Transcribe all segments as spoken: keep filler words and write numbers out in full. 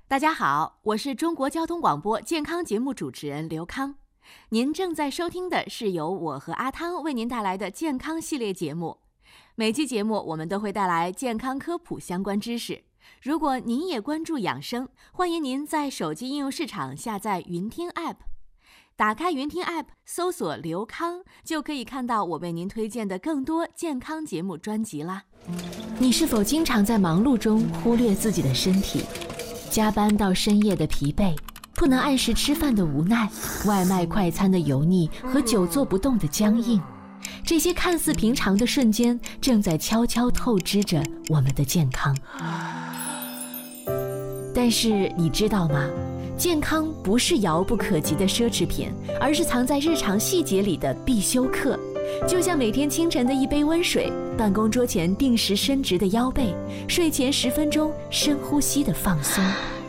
大家好，我是中国交通广播健康节目主持人刘康。您正在收听的是由我和阿汤为您带来的健康系列节目。每期节目我们都会带来健康科普相关知识。如果您也关注养生，欢迎您在手机应用市场下载云听 App， 打开云听 App， 搜索刘康，就可以看到我为您推荐的更多健康节目专辑啦。你是否经常在忙碌中忽略自己的身体？加班到深夜的疲惫，不能按时吃饭的无奈，外卖快餐的油腻和久坐不动的僵硬，这些看似平常的瞬间，正在悄悄透支着我们的健康。但是你知道吗？健康不是遥不可及的奢侈品，而是藏在日常细节里的必修课。就像每天清晨的一杯温水，办公桌前定时伸直的腰背，睡前十分钟深呼吸的放松。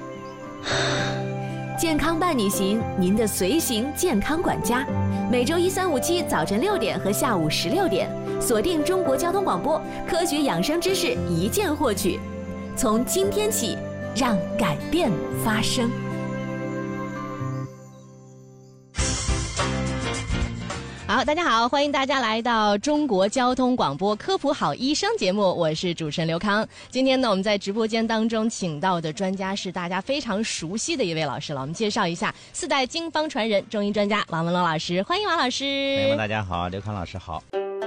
健康伴你行，您的随行健康管家，每周一、三、五、七早晨六点和下午十六点，锁定中国交通广播，科学养生知识一键获取。从今天起，让改变发生。好，大家好，欢迎大家来到中国交通广播科普好医生节目，我是主持人刘康。今天呢，我们在直播间当中请到的专家是大家非常熟悉的一位老师了。我们介绍一下四代经方传人中医专家王文龙老师，欢迎王老师。 朋友们大家好，刘康老师好。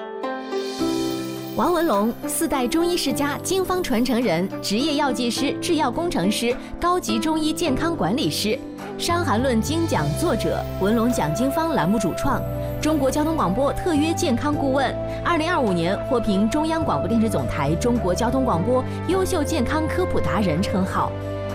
王文龙，四代中医世家，经方传承人，职业药剂师、制药工程师，高级中医健康管理师，伤寒论精讲作者，文龙讲经方栏目主创，中国交通广播特约健康顾问，二零二五年获评中央广播电视总台中国交通广播优秀健康科普达人称号。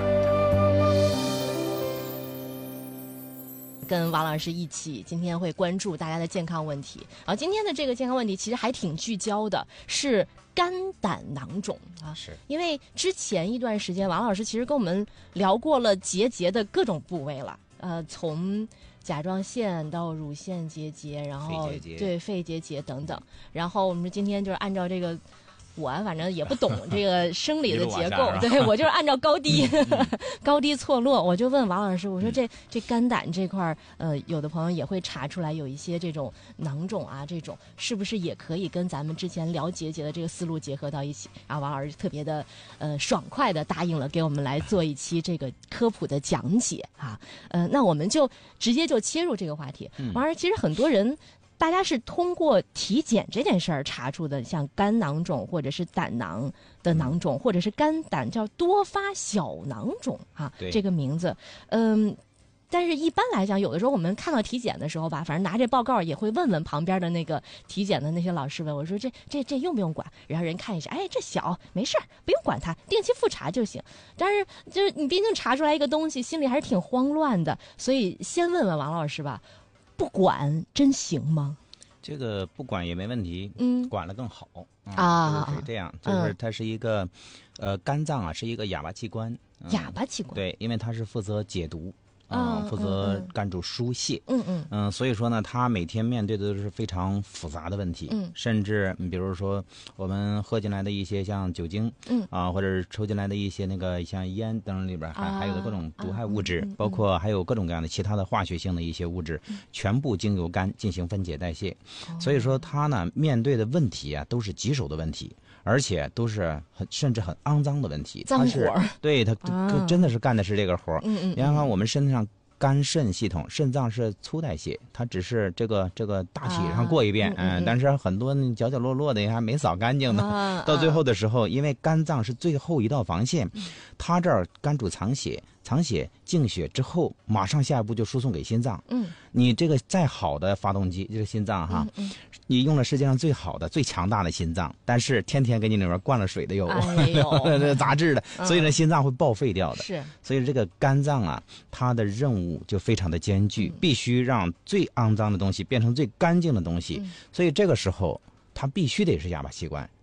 跟王老师一起，今天会关注大家的健康问题。啊，今天的这个健康问题其实还挺聚焦的，是肝胆囊肿啊。 是， 因为之前一段时间，王老师其实跟我们聊过了结节的各种部位了，呃，从甲状腺到乳腺结节，然后肺结节对肺结节等等。然后我们今天就是按照这个。我反正也不懂这个生理的结构，对，我就是按照高低高低错落，我就问王老师，我说这这肝胆这块呃，有的朋友也会查出来有一些这种囊肿啊，这种是不是也可以跟咱们之前聊结节的这个思路结合到一起？然后王老师特别的呃爽快的答应了给我们来做一期这个科普的讲解啊，呃，那我们就直接就切入这个话题。王老师，其实很多人。大家是通过体检这件事儿查出的，像肝囊肿或者是胆囊的囊肿，或者是肝胆叫多发小囊肿啊，这个名字，嗯。但是一般来讲，有的时候我们看到体检的时候吧，反正拿这报告也会问问旁边的那个体检的那些老师，问我说这这这用不用管？然后人看一下，哎，这小没事儿，不用管它，定期复查就行。但是就是你毕竟查出来一个东西，心里还是挺慌乱的，所以先问问王老师吧。不管真行吗？ 这个不管也没问题， 嗯， 管了更好啊。 就是这样，就是它是一个，嗯、呃，肝脏啊是一个哑巴器官， 嗯、哑巴器官， 对，因为它是负责解毒。 啊、 嗯，负责肝主疏泄， 嗯嗯嗯，所以说呢，他每天面对的都是非常复杂的问题， 嗯， 甚至你比如说我们喝进来的一些像酒精， 嗯啊，或者是抽进来的一些那个像烟等里边还、啊、还有的各种毒害物质， 啊嗯、 包括还有各种各样的其他的化学性的一些物质， 嗯、 全部经由肝进行分解代谢，哦、所以说他呢面对的问题啊都是棘手的问题。而且都是很甚至很肮脏的问题， 脏活儿， 对他、啊、真的是干的是这个活儿。 嗯嗯， 你看看我们身上肝肾系统，肾脏是粗代谢，它只是这个这个大体上过一遍，嗯、啊呃，但是很多角角落落的还没扫干净呢。 啊、 到最后的时候，因为肝脏是最后一道防线，嗯、它这儿肝主藏血，藏血净血之后，马上下一步就输送给心脏。 嗯， 你这个再好的发动机，就是心脏哈。 嗯嗯你用了世界上最好的、最强大的心脏，但是天天给你里面灌了水的油， 哎呦杂质的，所以呢，心脏会报废掉的。 是， 所以这个肝脏啊，它的任务就非常的艰巨， 嗯、 必须让最肮脏的东西变成最干净的东西。 嗯、 所以这个时候，它必须得是哑巴器官。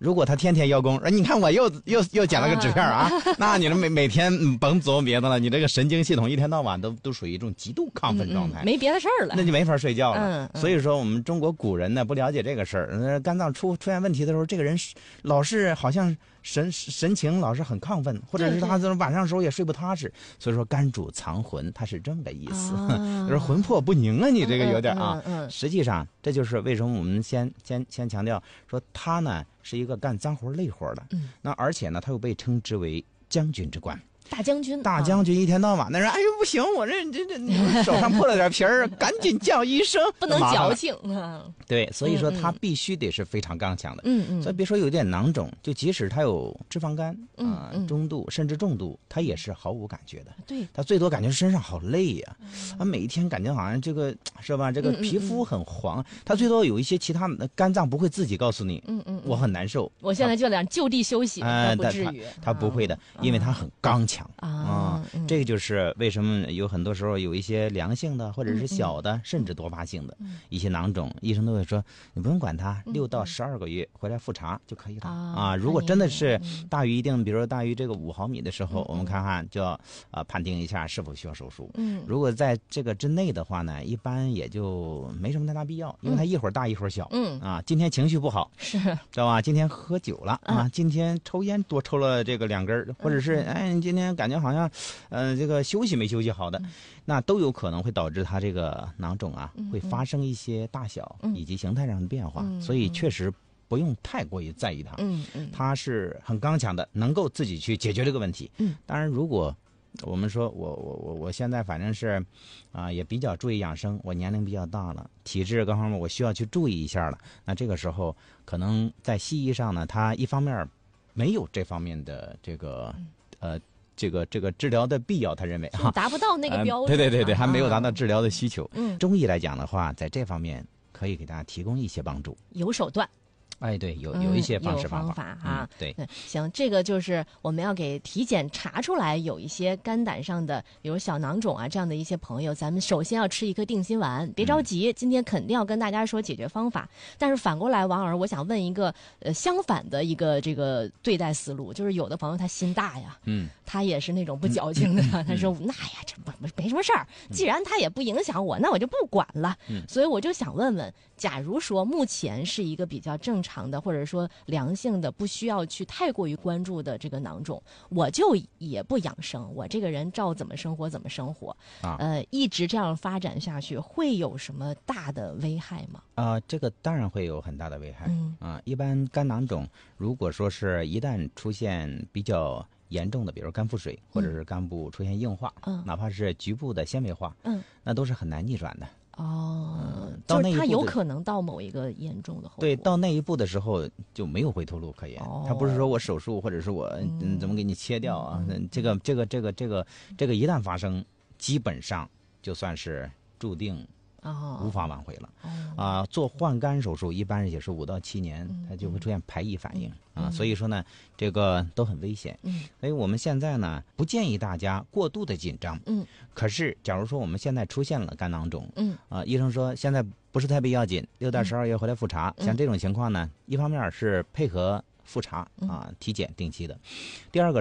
如果他天天邀功，说你看我又又又捡了个纸片啊，那你这每每天甭琢磨别的了，你这个神经系统一天到晚都都属于一种极度亢奋状态， 嗯嗯、没别的事儿了， 那就没法睡觉了。 嗯嗯、 所以说我们中国古人呢不了解这个事儿，肝脏出出现问题的时候，这个人老是好像神神情老是很亢奋，或者是他晚上的时候也睡不踏实。所以说肝主藏魂，他是这么个意思，啊、就是魂魄不宁啊，你这个有点啊。 嗯嗯嗯、 实际上这就是为什么我们先先先强调说他呢是一个干脏活累活的， 嗯、 那而且呢他又被称之为将军之官。 大将军， 大将军一天到晚的说：“哎呦，不行，我这这这手上破了点皮儿，赶紧叫医生。” 不能矫情啊。 对，所以说他必须得是非常刚强的。 嗯嗯。 所以别说有点囊肿，就即使他有脂肪肝啊、 嗯、 中度甚至重度，他也是毫无感觉的。 对。 他最多感觉身上好累呀、啊，他每一天感觉好像这个是吧？这个皮肤很黄，他最多有一些其他的肝脏不会自己告诉你， 嗯嗯， 我很难受。 我现在就想就地休息， 哎， 不至于。 他不会的，因为他很刚强啊。 啊，这个就是为什么有很多时候有一些良性的或者是小的，甚至多发性的一些囊肿，医生都会说你不用管它，六到十二个月回来复查就可以了啊。如果真的是大于一定，比如说大于这个五毫米的时候，我们看看就要啊判定一下是否需要手术。 嗯， 如果在这个之内的话呢，一般也就没什么太大必要，因为它一会儿大一会儿小。 嗯啊，今天情绪不好是知道吧？今天喝酒了啊，今天抽烟多抽了这个两根，或者是哎，今天感觉好像。呃，这个休息没休息好的， 嗯、 那都有可能会导致它这个囊肿啊，嗯、会发生一些大小、 嗯、 以及形态上的变化， 嗯、 所以确实不用太过于在意它。 嗯嗯， 它是很刚强的，能够自己去解决这个问题。 嗯， 当然，如果我们说我我我我现在反正是啊、呃，也比较注意养生，我年龄比较大了，体质各方面我需要去注意一下了。那这个时候，可能在西医上呢，它一方面没有这方面的这个呃。这个这个治疗的必要，他认为哈达不到那个标准、 呃，对对对对，还没有达到治疗的需求。 嗯， 中医来讲的话，在这方面可以给大家提供一些帮助， 有手段。 哎，对，有有一些方式方法、嗯、法啊、 嗯，对， 行，这个就是我们要给体检查出来有一些肝胆上的，比如小囊肿啊这样的一些朋友，咱们首先要吃一颗定心丸，别着急，嗯、今天肯定要跟大家说解决方法。但是反过来，王老师，我想问一个呃相反的一个这个对待思路，就是有的朋友他心大呀， 嗯， 他也是那种不矫情的，嗯、他说、嗯、那呀这不没什么事儿，既然他也不影响我，那我就不管了。 嗯， 所以我就想问问，假如说目前是一个比较正常的，或者说良性的，不需要去太过于关注的这个囊肿，我就也不养生，我这个人照怎么生活怎么生活啊， 呃，一直这样发展下去，会有什么大的危害吗？ 啊、呃，这个当然会有很大的危害。 嗯啊，一般肝囊肿，如果说是一旦出现比较严重的，比如肝腹水，或者是肝部出现硬化， 嗯， 哪怕是局部的纤维化， 嗯， 那都是很难逆转的。 哦， 嗯、到那一步就是它有可能到某一个严重的后果。 对，到那一步的时候就没有回头路可言。 哦、 他不是说我手术或者是我嗯怎么给你切掉啊？嗯、这个这个这个这个这个一旦发生，基本上就算是注定无法挽回了。 哦、 啊，做换肝手术一般也是五到七年，它就会出现排异反应、 嗯、 啊，所以说呢，这个都很危险。 嗯， 所以我们现在呢不建议大家过度的紧张。 嗯， 可是假如说我们现在出现了肝囊肿， 嗯啊，医生说现在不是特别要紧，六到十二月回来复查。 嗯、 像这种情况呢，一方面是配合复查啊，体检定期的，第二个。